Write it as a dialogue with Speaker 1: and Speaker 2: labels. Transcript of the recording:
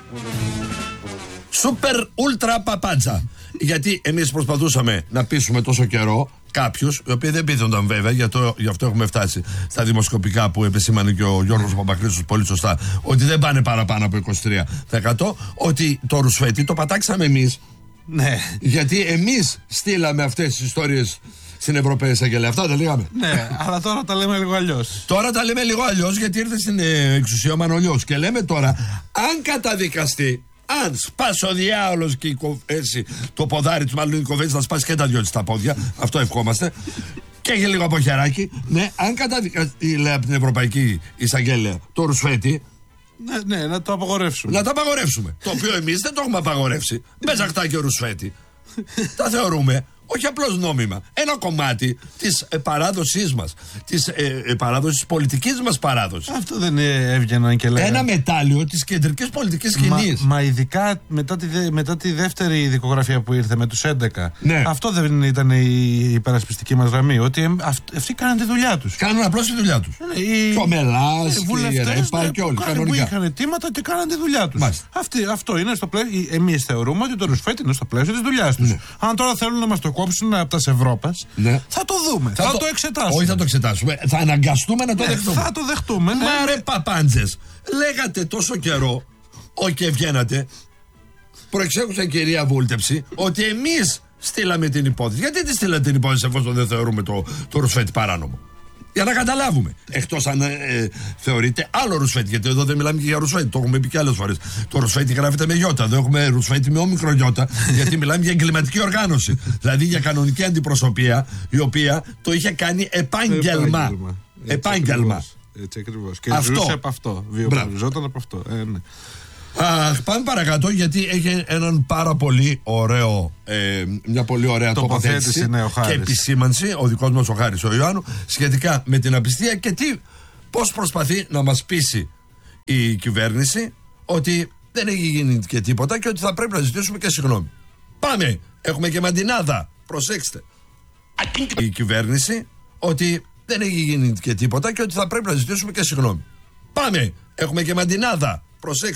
Speaker 1: Σούπερ ούλτρα παπάντζα. Γιατί εμείς προσπαθούσαμε να πείσουμε τόσο καιρό κάποιους, οι οποίοι δεν πείθονταν βέβαια, γι' αυτό έχουμε φτάσει στα δημοσκοπικά που επεσήμανε και ο Γιώργος Παπαχρήστος πολύ σωστά, ότι δεν πάνε παραπάνω από 23%, ότι το ρουσφέτη το πατάξαμε εμείς.
Speaker 2: Ναι.
Speaker 1: Γιατί εμείς στείλαμε αυτές τις ιστορίες στην Ευρωπαϊκή Εισαγγελία. Αυτά τα λέγαμε.
Speaker 2: Ναι, αλλά τώρα τα λέμε λίγο αλλιώς.
Speaker 1: Τώρα τα λέμε λίγο αλλιώς, γιατί ήρθε στην εξουσία ο Μανολιός. Και λέμε τώρα, αν καταδικαστεί, αν σπάσει ο διάολος και το ποδάρι του, μάλλον η κοβέτσι θα σπάσει και τα δυο της τα πόδια, αυτό ευχόμαστε, και έχει λίγο από χεράκι. Ναι, αν καταδικαστεί, λέει από την Ευρωπαϊκή Εισαγγέλια, το ρουσφέτη.
Speaker 2: Ναι, να το απαγορεύσουμε.
Speaker 1: Να το απαγορεύσουμε. Το οποίο εμείς δεν το έχουμε απαγορεύσει. Μπεζαχτά και ρουσφέτη. Τα θεωρούμε όχι απλώς νόμιμα. Ένα κομμάτι της παράδοσής μας, της παράδοσης, πολιτικής μας παράδοσης.
Speaker 2: Αυτό δεν έβγαιναν και λέγανε.
Speaker 1: Ένα μετάλλιο της κεντρικής πολιτικής σκηνής.
Speaker 2: Μα ειδικά μετά τη δεύτερη δικογραφία που ήρθε με τους 11.
Speaker 1: Ναι.
Speaker 2: Αυτό δεν ήταν η υπερασπιστική μας γραμμή. Ότι αυτοί κάναν τη δουλειά τους.
Speaker 1: Κάνουν απλώς τη δουλειά τους. Και ο Μελάς και η Ρέπα και όλοι.
Speaker 2: Που είχαν αιτήματα και κάναν τη δουλειά τους. Αυτό είναι στο πλαίσιο. Εμείς θεωρούμε ότι το ρουσφέτη είναι στο πλαίσιο της δουλειάς τους. Ναι. Αν τώρα θέλουν να μας το κόψουν από τα Ευρώπας, ναι, θα το δούμε. Θα το εξετάσουμε.
Speaker 1: Όχι, θα το εξετάσουμε. Θα αναγκαστούμε να το δεχτούμε.
Speaker 2: Θα το δεχτούμε. Ναι.
Speaker 1: Μα ρε παπάντζες, λέγατε τόσο καιρό, και βγαίνατε, προεξέχουσα κυρία Βούλτεψη, ότι εμείς στείλαμε την υπόθεση. Γιατί τη στείλατε την υπόθεση εφόσον δεν θεωρούμε το ρουσφέτη παράνομο? Για να καταλάβουμε. Εκτός αν θεωρείται άλλο ρουσφέτη, γιατί εδώ δεν μιλάμε και για ρουσφέτη, το έχουμε πει και άλλες φορές. Το ρουσφέτη γράφεται με γιώτα, εδώ έχουμε ρουσφέτη με όμικρο γιώτα, γιατί μιλάμε για εγκληματική οργάνωση. Δηλαδή για κανονική αντιπροσωπεία, η οποία το είχε κάνει επάγγελμα. Επάγγελμα.
Speaker 2: Έτσι ακριβώς. Και ζούσε από αυτό. Βιοπαριζόταν από αυτό. Ναι.
Speaker 1: Πάμε παρακάτω, γιατί έχει έναν πάρα πολύ ωραίο, μια πολύ ωραία τοποθέτηση και επισήμανση ο δικός μας ο Χάρης ο Ιωάννου σχετικά με την απιστία και πώς προσπαθεί να μας πείσει η κυβέρνηση ότι δεν έχει γίνει και τίποτα και ότι θα πρέπει να ζητήσουμε και συγγνώμη. Πάμε, έχουμε και μαντινάδα, προσέξτε. Η κυβέρνηση ότι δεν έχει γίνει και τίποτα και ότι θα πρέπει να ζητήσουμε και συγγνώμη. Πάμε, έχουμε και μαντινάδα, προσέξτε.